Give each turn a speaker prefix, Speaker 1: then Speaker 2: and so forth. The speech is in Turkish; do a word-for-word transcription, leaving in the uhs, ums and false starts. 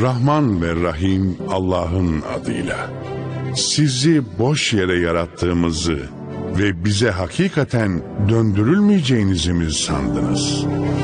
Speaker 1: Rahman ve Rahim Allah'ın adıyla. Sizi boş yere yarattığımızı ve bize hakikaten döndürülmeyeceğinizi mi sandınız?